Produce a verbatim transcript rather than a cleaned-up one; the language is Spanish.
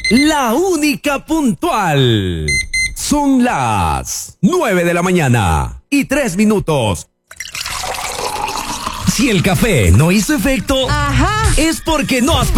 la única puntual. Son las nueve de la mañana y tres minutos. Si el café no hizo efecto, ajá, es porque no has